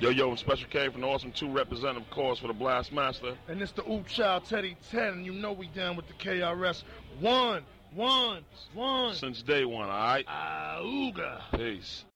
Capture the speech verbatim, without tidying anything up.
Yo, yo, Special K from the Awesome two representative cause for the Blastmaster. And it's the Oop Child Teddy ten, and you know we down with the K R S. One, one, one. Since day one, all right? Auga. Peace.